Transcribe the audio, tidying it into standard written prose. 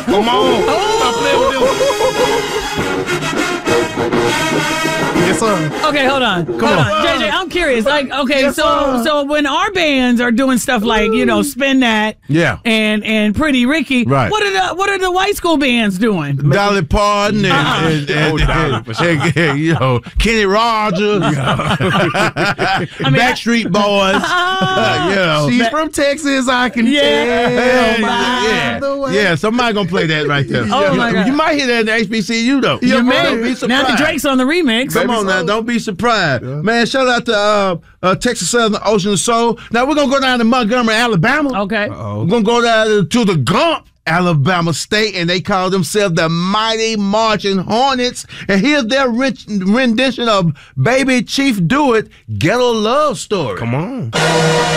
Come on. Stop playing with them. Yes, sir. Okay, hold on. Hold on. JJ, I'm curious. Like, okay, Yes, so when our bands are doing stuff like, Spin That and Pretty Ricky, Right. what are the white school bands doing? Dolly Parton and Kenny Rogers, Backstreet Boys. She's from Texas, I can tell. Yeah, somebody gonna play that right there. Oh, my God. You might hear that in the HBCU though. You may. Don't be surprised. Now the Drake's on the remix. Come on now, don't be surprised. Man, shout out to Texas Southern Ocean Soul. Now we're gonna go down to Montgomery, Alabama. Okay. We're gonna go down to the Gump, Alabama State, and they call themselves the Mighty Marching Hornets. And here's their rendition of Baby Chief Do It, Ghetto Love Story. Come on.